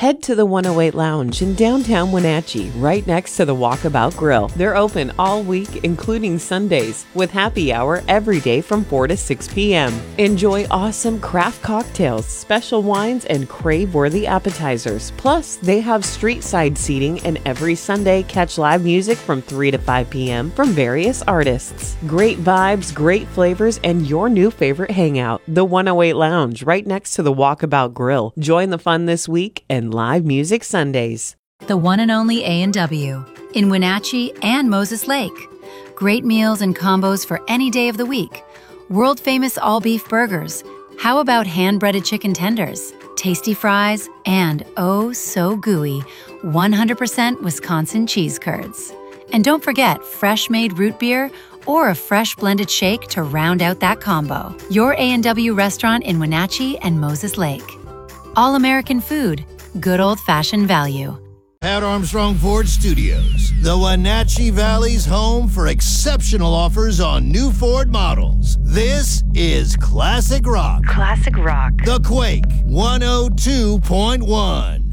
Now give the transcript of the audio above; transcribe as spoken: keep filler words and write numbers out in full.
Head to the one oh eight Lounge in downtown Wenatchee, right next to the Walkabout Grill. They're open all week, including Sundays, with happy hour every day from four to six p.m. Enjoy awesome craft cocktails, special wines, and crave-worthy appetizers. Plus, they have street-side seating, and every Sunday, catch live music from three to five p.m. from various artists. Great vibes, great flavors, and your new favorite hangout. The one oh eight Lounge, right next to the Walkabout Grill. Join the fun this week and live music Sundays. The one and only A and W in Wenatchee and Moses Lake. Great meals and combos for any day of the week. World famous all beef burgers. How about hand breaded chicken tenders, tasty fries, and oh so gooey one hundred percent Wisconsin cheese curds. And don't forget fresh made root beer or a fresh blended shake to round out that combo. Your A and W restaurant in Wenatchee and Moses Lake. All American food, good old-fashioned value. Pat Armstrong Ford Studios, the Wenatchee Valley's home for exceptional offers on new Ford models. This is Classic Rock. Classic Rock. The Quake one oh two point one.